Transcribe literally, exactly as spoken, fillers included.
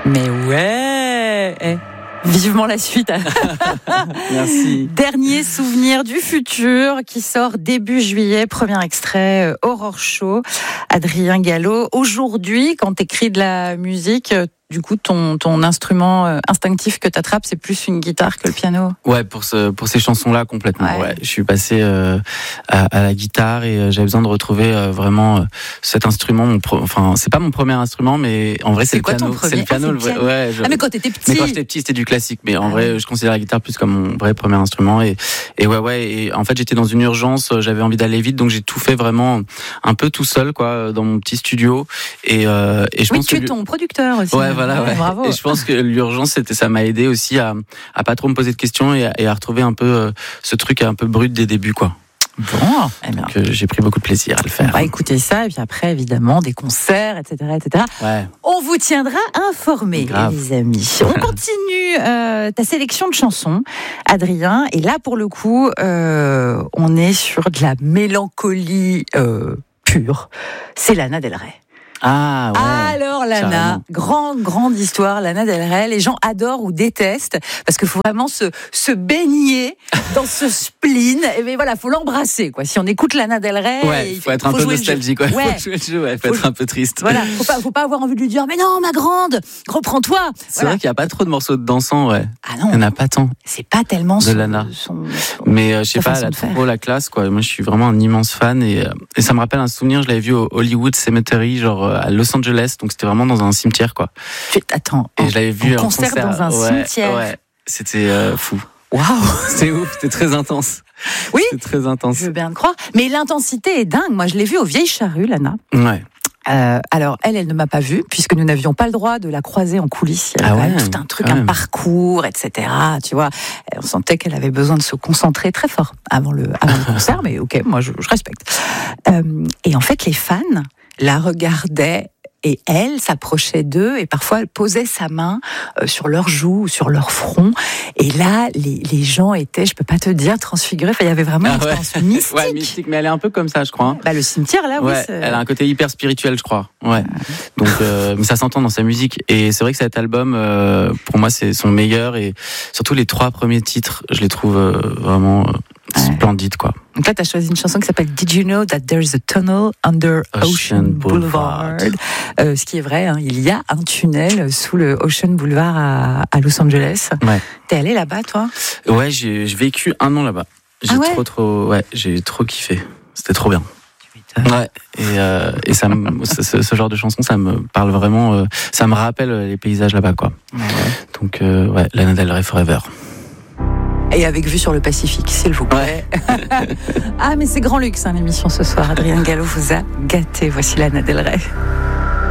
Mais ouais eh. Vivement la suite. Merci. Dernier souvenir du futur qui sort début juillet. Premier extrait, euh, Aurore Show. Adrien Gallo. Aujourd'hui, quand t'écris de la musique, euh, du coup, ton, ton instrument euh, instinctif que t'attrapes, c'est plus une guitare que le piano. Ouais, pour ce, pour ces chansons-là, complètement. Ouais. Ouais. Je suis passé euh, à, à la guitare et euh, j'avais besoin de retrouver euh, vraiment euh, cet instrument. Mon pro... Enfin, c'est pas mon premier instrument, mais en vrai, c'est, c'est le quoi piano. Ton premier c'est le piano. ah, le vrai. piano. Ouais, je... Ah, mais quand t'étais petit. Mais quand j'étais petit, c'était du classique. Mais en ah, vrai, ouais. je considère la guitare plus comme mon vrai premier instrument. Et, et ouais, ouais. Et en fait, j'étais dans une urgence. J'avais envie d'aller vite, donc j'ai tout fait vraiment un peu tout seul, quoi, dans mon petit studio. Et, euh, et je oui, pense tu que es ton producteur aussi. Ouais, voilà. Ouais. Bravo. Et je pense que l'urgence, c'était, ça m'a aidé aussi à, à pas trop me poser de questions et à, et à retrouver un peu euh, ce truc un peu brut des débuts, quoi. Bon, eh bien. Donc, euh, j'ai pris beaucoup de plaisir à le faire. On va écouter ça et puis après, évidemment, des concerts, et cetera, et cetera. Ouais. On vous tiendra informés, les amis. On continue euh, ta sélection de chansons, Adrien. Et là, pour le coup, euh, on est sur de la mélancolie euh, pure. C'est Lana Del Rey. Ah ouais. Alors Lana, carrément. grande grande histoire, Lana Del Rey. Les gens adorent ou détestent parce qu'il faut vraiment se se baigner dans ce spleen. Et mais voilà, faut l'embrasser quoi. Si on écoute Lana Del Rey, ouais, il faut, faut être faut un peu nostalgique, ouais. ouais. Faut jouer le jeu, ouais, faut, faut être un peu triste. Voilà, faut pas faut pas avoir envie de lui dire mais non ma grande, reprends-toi. C'est voilà. vrai qu'il y a pas trop de morceaux de dansant, ouais. Ah non. Il y en a pas tant. C'est pas tellement de son, Lana. Son, son, mais euh, je sais pas, elle a trop la classe quoi. Moi je suis vraiment un immense fan et, euh, et ça me rappelle un souvenir. Je l'avais vu au Hollywood Cemetery, genre euh, à Los Angeles. Donc c'était vraiment dans un cimetière quoi. Attends. Et je l'avais vu en concert, concert dans un ouais, cimetière. Ouais, c'était euh, fou. Waouh, c'était ouf, c'était très intense. Oui, c'était très intense. Je veux bien le croire. Mais l'intensité est dingue. Moi, je l'ai vue aux Vieilles Charrues, Lana. Ouais. Euh, alors elle, elle ne m'a pas vue puisque nous n'avions pas le droit de la croiser en coulisses. Il y avait ah ouais, tout un truc, un même. parcours, et cetera. Tu vois, on sentait qu'elle avait besoin de se concentrer très fort avant le, avant le concert. Mais ok, moi je, je respecte. Euh, et en fait, les fans la regardaient. Et elle s'approchait d'eux et parfois elle posait sa main euh, sur leur joue ou sur leur front. Et là, les, les gens étaient, je peux pas te dire, transfigurés. Enfin, il y avait vraiment une ah expérience ouais. mystique. Ouais, mystique, mais elle est un peu comme ça, je crois. Bah, le cimetière, là, ouais, oui. C'est... Elle a un côté hyper spirituel, je crois. Ouais. Donc, euh, mais ça s'entend dans sa musique. Et c'est vrai que cet album, euh, pour moi, c'est son meilleur. Et surtout les trois premiers titres, je les trouve euh, vraiment euh, ouais. splendides, quoi. Donc là, tu as choisi une chanson qui s'appelle Did You Know That There's a Tunnel Under Ocean, Ocean Boulevard, Boulevard. Euh, ce qui est vrai, hein, il y a un tunnel sous le Ocean Boulevard à, à Los Angeles. Ouais. T'es allé là-bas, toi ? Ouais, j'ai, j'ai vécu un an là-bas. J'ai ah ouais trop, trop, ouais, j'ai trop kiffé. C'était trop bien. Ouais, et, euh, et ça me, ce, ce genre de chanson, ça me parle vraiment, euh, ça me rappelle les paysages là-bas, quoi. Ouais. Donc, euh, ouais, Lana Del Rey Forever. Et avec vue sur le Pacifique, s'il vous plaît. Ouais. Ah, mais c'est grand luxe, hein, l'émission ce soir. Adrien Gallo vous a gâté. Voici Lana Del Rey.